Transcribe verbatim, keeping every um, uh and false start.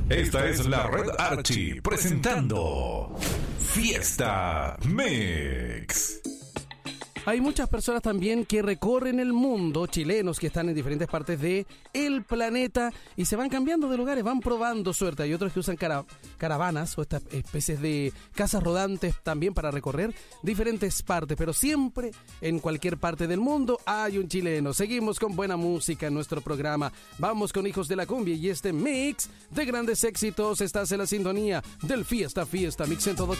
Esta es la Red Archie presentando Fiesta Mix. Hay muchas personas también que recorren el mundo, chilenos que están en diferentes partes de el planeta y se van cambiando de lugares, van probando suerte. Hay otros que usan cara- caravanas o estas especies de casas rodantes también para recorrer diferentes partes, pero siempre en cualquier parte del mundo hay un chileno. Seguimos con buena música en nuestro programa. Vamos con Hijos de la Cumbia y este mix de grandes éxitos. Estás en la sintonía del Fiesta Fiesta Mix en todo